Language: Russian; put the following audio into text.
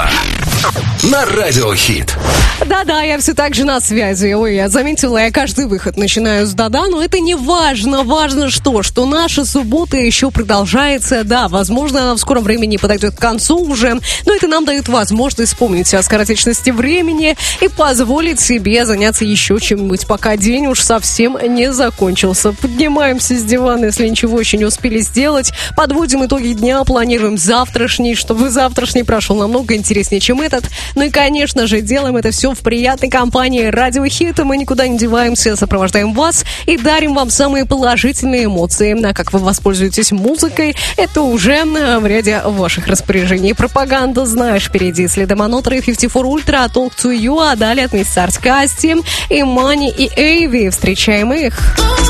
Иванова на Радиохит. Да-да, я все так же на связи. Ой, я заметила, я каждый выход начинаю с «да-да», но это не важно. Важно что наша суббота еще продолжается. Да, возможно, она в скором времени подойдет к концу уже, но это нам дает возможность вспомнить о скоротечности времени и позволить себе заняться еще чем-нибудь, пока день уж совсем не закончился. Поднимаемся с дивана, если ничего еще не успели сделать. Подводим итоги дня, планируем завтрашний, чтобы завтрашний прошел намного интереснее, чем этот. Ну и, конечно же, делаем это все в приятной компании Радио Хит. Мы никуда не деваемся, сопровождаем вас и дарим вам самые положительные эмоции. А как вы воспользуетесь музыкой, это уже в ряде ваших распоряжений. Пропаганда, знаешь, впереди следом Анотра и 54 Ультра, Talk to You, а далее от Мисс Касти и Мани и Эйви. Встречаем их.